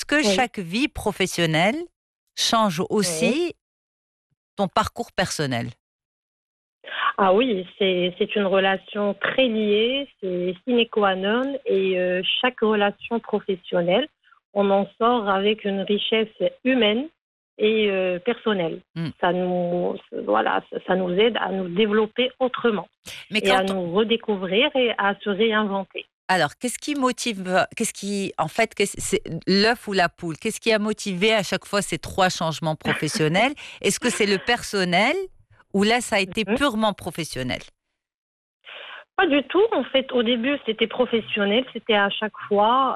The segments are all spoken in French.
que Oui, chaque vie professionnelle change oui. aussi ton parcours personnel? Ah oui, c'est une relation très liée, c'est sine qua non et chaque relation professionnelle, on en sort avec une richesse humaine et personnelle. Mmh. Ça nous aide à nous développer autrement Mais et à quand nous redécouvrir et à se réinventer. alors, qu'est-ce qui motive, qu'est-ce qui, en fait, c'est l'œuf ou la poule? Qu'est-ce qui a motivé à chaque fois ces 3 changements professionnels? Est-ce que c'est le personnel ou là, ça a été Mmh. purement professionnel? Pas du tout. En fait, au début, c'était professionnel. C'était à chaque fois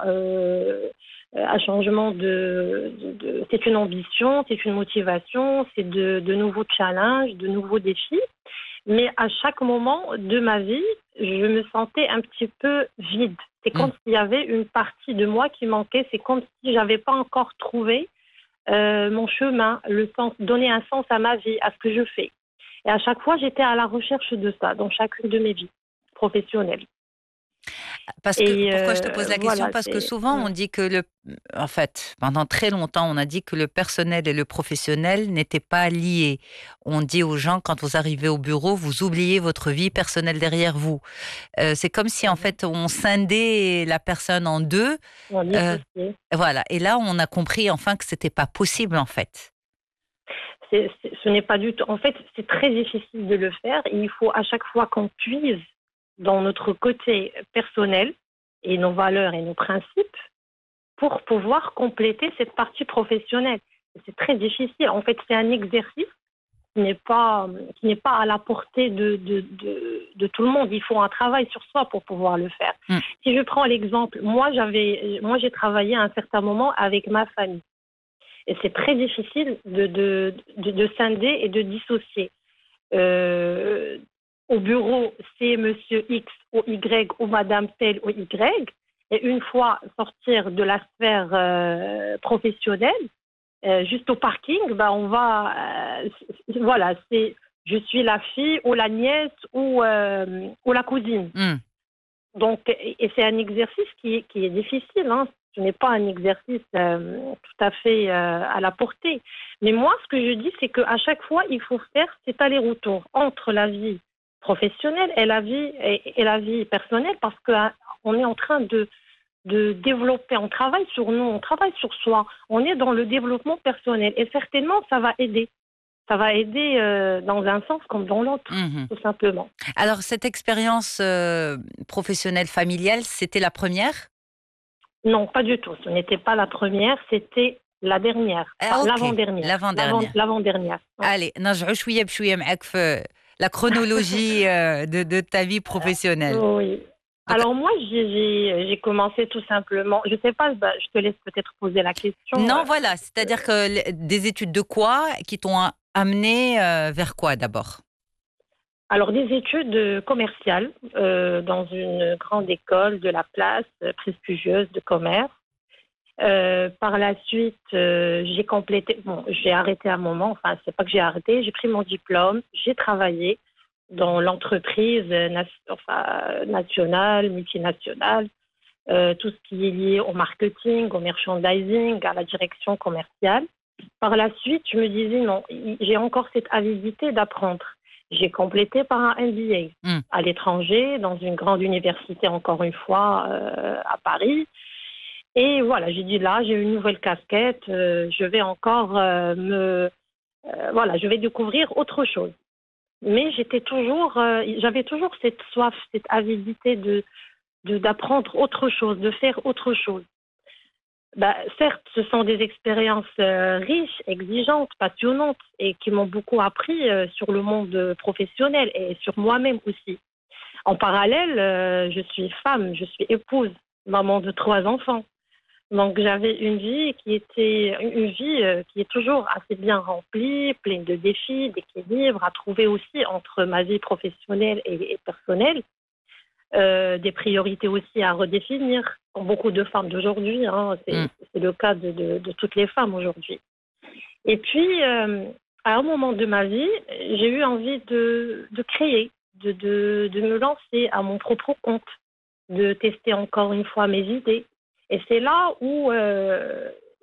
un changement c'est une ambition, c'est une motivation, c'est de nouveaux challenges, de nouveaux défis. Mais à chaque moment de ma vie, je me sentais un petit peu vide. C'est Mmh. comme s'il y avait une partie de moi qui manquait. C'est comme si j'avais pas encore trouvé mon chemin, le sens, donner un sens à ma vie, à ce que je fais. Et à chaque fois, j'étais à la recherche de ça dans chacune de mes vies professionnelles. Parce que Et pourquoi je te pose la question? voilà, Parce que c'est souvent on dit que en fait, pendant très longtemps, on a dit que le personnel et le professionnel n'étaient pas liés. On dit aux gens quand vous arrivez au bureau, vous oubliez votre vie personnelle derrière vous. C'est comme si en mmh fait on scindait la personne en 2. on Heu, dissocié. voilà, et là on a compris enfin que c'était pas possible en fait. Ce n'est pas du tout en fait, c'est très difficile de le faire et il faut à chaque fois qu'on puise dans notre côté personnel et nos valeurs et nos principes pour pouvoir compléter cette partie professionnelle. C'est très difficile. En fait, c'est un exercice qui n'est pas à la portée de tout le monde. Il faut un travail sur soi pour pouvoir le faire. Mmh. Si je prends l'exemple, moi j'ai travaillé à un certain moment avec ma famille. Et c'est très difficile de scinder et de dissocier. Euh, Au bureau, c'est monsieur X ou Y ou madame telle ou Y. Et une fois sortir de la sphère professionnelle, juste au parking, ben on va, voilà, c'est je suis la fille ou la nièce ou la cousine. Mmh. Donc, et c'est un exercice qui est difficile. Hein. Ce n'est pas un exercice tout à fait à la portée. Mais moi, ce que je dis, c'est qu'à chaque fois, il faut faire cet aller-retour entre la vie professionnelle et la vie personnelle parce qu'on est en train de développer, on travaille sur nous, on travaille sur soi, on est dans le développement personnel et certainement ça va aider. Ça va aider dans un sens comme dans l'autre, Mmh. tout simplement. Alors cette expérience, professionnelle familiale, c'était la première. Non, pas du tout. Ce n'était pas la première, c'était la dernière, enfin Ah OK, l'avant-dernière. l'avant-dernière. L'avant-dernière. Ouais. Allez, نرجعوا شوية بشوية معاك في la chronologie, de ta vie professionnelle. Oui. Donc Alors moi, j'ai commencé tout simplement. Je sais pas, bah, je te laisse peut-être poser la question. non, voilà, c'est-à-dire que des études de quoi qui t'ont amené vers quoi d'abord? Alors des études commerciales dans une grande école de la place prestigieuse de commerce. Par la suite, j'ai complété. Bon, j'ai arrêté un moment. Enfin, c'est pas que j'ai arrêté. J'ai pris mon diplôme. J'ai travaillé dans l'entreprise nationale, multinationale, tout ce qui est lié au marketing, au merchandising, à la direction commerciale. Par la suite, je me disais non, j'ai encore cette avidité d'apprendre. J'ai complété par un Mmh. MBA à l'étranger, dans une grande université, encore une fois, à Paris. Et voilà, j'ai dit là, j'ai une nouvelle casquette, je vais encore voilà, je vais découvrir autre chose. Mais j'avais toujours cette soif, cette avidité d'apprendre autre chose, de faire autre chose. Bah, certes, ce sont des expériences riches, exigeantes, passionnantes et qui m'ont beaucoup appris sur le monde professionnel et sur moi-même aussi. En parallèle, je suis femme, je suis épouse, maman de 3 enfants. Donc j'avais une vie qui est toujours assez bien remplie, pleine de défis, d'équilibre, à trouver aussi entre ma vie professionnelle et personnelle, des priorités aussi à redéfinir. Pour beaucoup de femmes d'aujourd'hui, hein, Mmh. c'est le cas de toutes les femmes aujourd'hui. Et puis, à un moment de ma vie, j'ai eu envie de créer, de me lancer à mon propre compte, de tester encore une fois mes idées. Et c'est là où